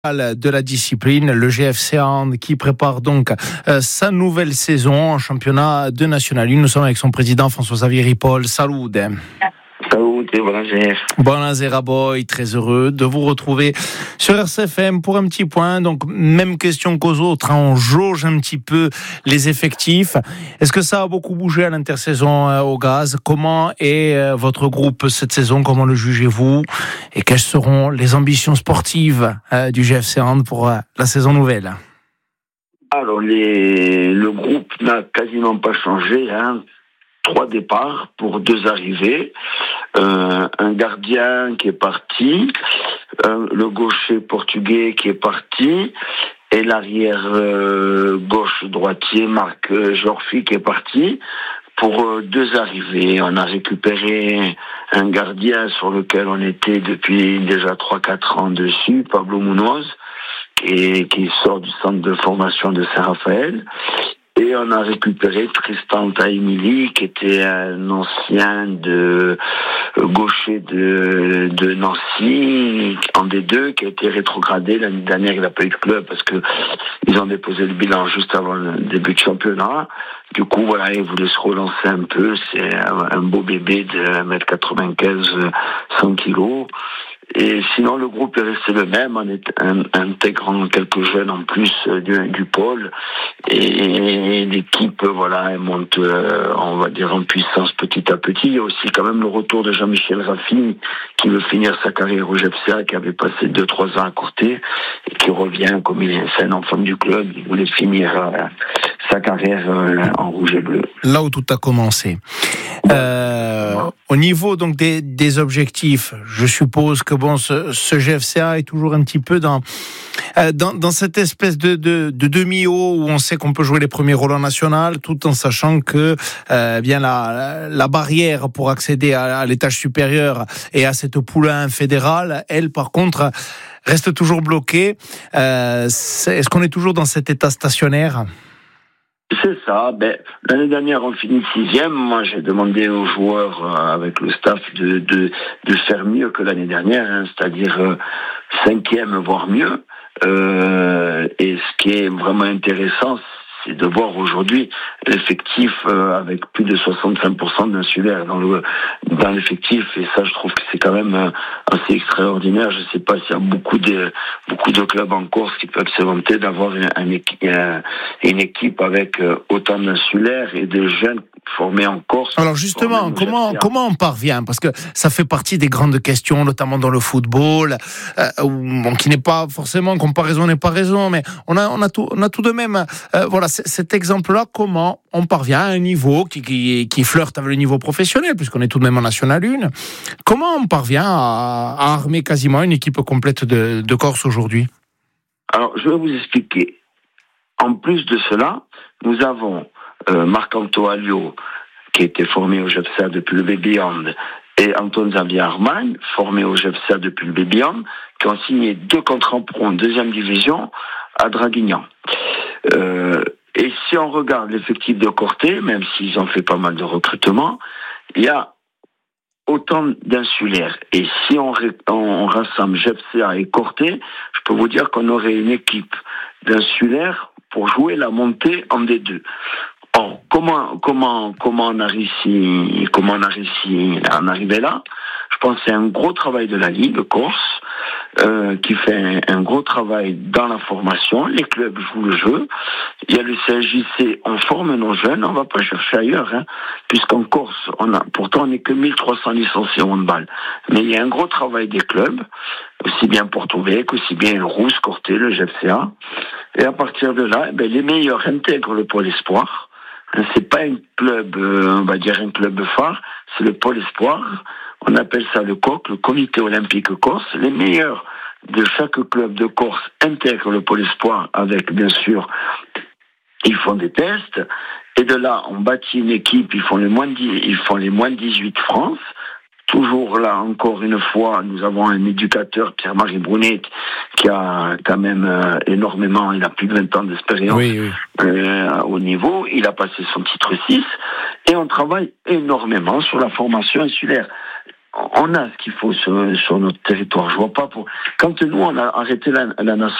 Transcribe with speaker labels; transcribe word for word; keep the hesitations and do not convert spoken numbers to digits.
Speaker 1: De la discipline, le G F C Hand qui prépare donc euh, sa nouvelle saison en championnat de National un. Nous sommes avec son président François-Xavier Ripoll. Salut.
Speaker 2: Salut, buonasera.
Speaker 1: Buonasera boy, très heureux de vous retrouver sur R C F M pour un petit point. Donc même question qu'aux autres, hein, on jauge un petit peu les effectifs. Est-ce que ça a beaucoup bougé à l'intersaison euh, au Gaz? Comment est euh, votre groupe cette saison? Comment le jugez-vous? Et quelles seront les ambitions sportives euh, du G F C Hand pour euh, la saison nouvelle?
Speaker 2: Alors les... le groupe n'a quasiment pas changé, hein. Trois départs pour deux arrivées, euh, un gardien qui est parti, euh, le gaucher portugais qui est parti, et l'arrière euh, gauche droitier Marc euh, Jorfi qui est parti. Pour euh, deux arrivées, on a récupéré un gardien sur lequel on était depuis déjà trois quatre ans dessus, Pablo Munoz, et qui sort du centre de formation de Saint-Raphaël. Et on a récupéré Tristan Taimili, qui était un ancien de gaucher de, de Nancy, en D deux, qui a été rétrogradé. L'année dernière, il n'a pas eu de club parce que ils ont déposé le bilan juste avant le début de championnat. Du coup, voilà, ils voulaient se relancer un peu. C'est un, un beau bébé de un mètre quatre-vingt-quinze, cent kilos. Et sinon, le groupe est resté le même, en intégrant quelques jeunes en plus du, du pôle. Et l'équipe, voilà, elle monte, euh, on va dire, en puissance petit à petit. Il y a aussi quand même le retour de Jean-Michel Raffine, qui veut finir sa carrière au G F C A, qui avait passé deux trois ans à Corté, et qui revient, comme il est un enfant du club, il voulait finir euh, sa carrière euh, en rouge et bleu.
Speaker 1: Là où tout a commencé. Euh, au niveau donc des, des objectifs, je suppose que bon, ce, ce G F C A est toujours un petit peu dans euh, dans, dans cette espèce de, de, de demi-haut où on sait qu'on peut jouer les premiers rôles en national, tout en sachant que euh, bien la, la barrière pour accéder à, à l'étage supérieur et à cette poulain fédérale, elle par contre reste toujours bloquée. Euh, est-ce qu'on est toujours dans cet état stationnaire?
Speaker 2: C'est ça. Ben, l'année dernière, on finit sixième. Moi, j'ai demandé aux joueurs, euh, avec le staff, de, de, de faire mieux que l'année dernière, hein, c'est-à-dire euh, cinquième, voire mieux. Euh, et ce qui est vraiment intéressant, c'est de voir aujourd'hui l'effectif euh, avec plus de soixante-cinq pour cent d'insulaires dans le dans l'effectif, et ça, je trouve que c'est quand même euh, assez extraordinaire. Je ne sais pas s'il y a beaucoup de beaucoup de clubs en Corse qui peuvent se vanter d'avoir une, une, une équipe avec euh, autant d'insulaires et de jeunes formés en Corse.
Speaker 1: Alors justement, comment comment on parvient? Parce que ça fait partie des grandes questions, notamment dans le football, euh, bon, qui n'est pas forcément comparaison n'est pas raison, mais on a on a tout on a tout de même euh, voilà c- cet exemple-là. Comment on parvient à un niveau qui qui qui flirte avec le niveau professionnel, puisqu'on est tout de même en National un. Comment on parvient à, à armer quasiment une équipe complète de, de Corse aujourd'hui?
Speaker 2: Alors je vais vous expliquer. En plus de cela, nous avons Euh, Marc-Anto Alliot, qui était formé au G F C A depuis le Baby Hand, et Anton Xavier Armagne, formé au G F C A depuis le Baby Hand, qui ont signé deux contrats pro en deuxième division à Draguignan. Euh, et si on regarde l'effectif de Corté, même s'ils ont fait pas mal de recrutements, il y a autant d'insulaires. Et si on, on rassemble G F C A et Corté, je peux vous dire qu'on aurait une équipe d'insulaires pour jouer la montée en D deux. Or, comment, comment, comment on a réussi, comment on a réussi à en arriver là? Je pense que c'est un gros travail de la Ligue Corse, euh, qui fait un, un gros travail dans la formation. Les clubs jouent le jeu. Il y a le C S J C, on forme nos jeunes, on va pas chercher ailleurs, hein, puisqu'en Corse, on a, pourtant on n'est que mille trois cents licenciés en handball. Mais il y a un gros travail des clubs, aussi bien Porto-Vec, aussi bien le Rousse, Corté, le G F C A. Et à partir de là, ben, les meilleurs intègrent le pôle espoir. C'est pas un club, euh, on va dire un club phare, c'est le pôle espoir. On appelle ça le C O C, le Comité Olympique Corse. Les meilleurs de chaque club de Corse intègrent le pôle espoir avec, bien sûr, ils font des tests. Et de là, on bâtit une équipe, ils font les moins de dix, ils font les moins de dix-huit France. Toujours là, encore une fois, nous avons un éducateur, Pierre-Marie Brunet, qui a quand même euh, énormément, il a plus de vingt ans d'expérience
Speaker 1: oui, oui.
Speaker 2: Euh, au niveau. Il a passé son titre six et on travaille énormément sur la formation insulaire. on a ce qu'il faut sur, sur notre territoire. Je vois pas pour. Quand nous on a arrêté la, la natation